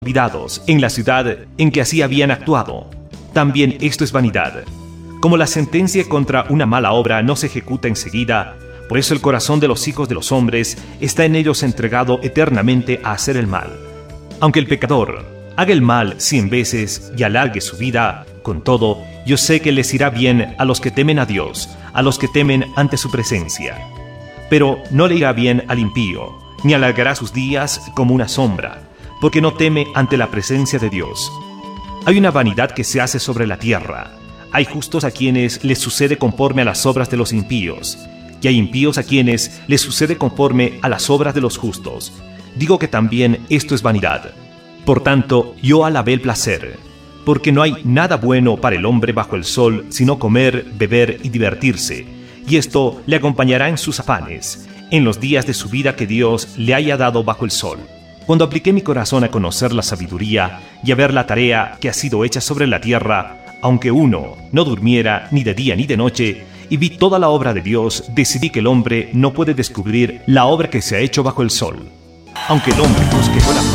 olvidados en la ciudad en que así habían actuado. También esto es vanidad. Como la sentencia contra una mala obra no se ejecuta enseguida, por eso el corazón de los hijos de los hombres está en ellos entregado eternamente a hacer el mal. Aunque el pecador haga el mal 100 veces y alargue su vida, con todo, yo sé que les irá bien a los que temen a Dios, a los que temen ante su presencia. Pero no le irá bien al impío, ni alargará sus días como una sombra, porque no teme ante la presencia de Dios. Hay una vanidad que se hace sobre la tierra. Hay justos a quienes les sucede conforme a las obras de los impíos, y hay impíos a quienes les sucede conforme a las obras de los justos. Digo que también esto es vanidad. Por tanto, yo alabé el placer, porque no hay nada bueno para el hombre bajo el sol, sino comer, beber y divertirse, y esto le acompañará en sus afanes, en los días de su vida que Dios le haya dado bajo el sol. Cuando apliqué mi corazón a conocer la sabiduría y a ver la tarea que ha sido hecha sobre la tierra, aunque uno no durmiera ni de día ni de noche, y vi toda la obra de Dios, decidí que el hombre no puede descubrir la obra que se ha hecho bajo el sol. Aunque el hombre busque buena